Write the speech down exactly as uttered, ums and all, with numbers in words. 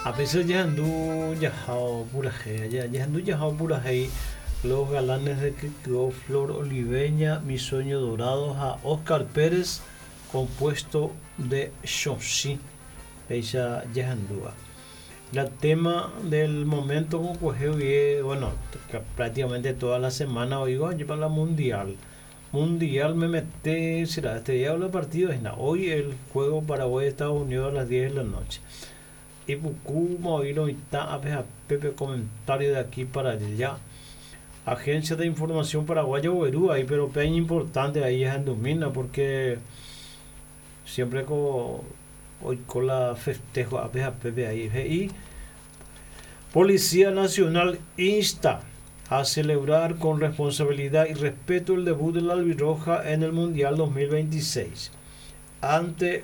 A veces ya andu yajao pura G, ya, ya andu yajao pura G, los galanes de que quedó Flor Oliveña, Mi Sueño Dorado, a Oscar Pérez, compuesto de Shonshi, ella ya andúa. El tema del momento como coge hoy, bueno, prácticamente toda la semana oigo, lleva la mundial. Mundial me mete, será este día los partidos, no, hoy el juego Paraguay-Estados Unidos a las diez de la noche. Y Bucú, Movilo y está a Pepe comentario de aquí para allá. Agencia de Información Paraguaya Oberú, ahí, pero peña importante ahí es en Domina porque siempre con, hoy con la festejo a Pepe ahí. Y Policía Nacional insta a celebrar con responsabilidad y respeto el debut de la Albirroja en el Mundial dos mil veintiséis. Ante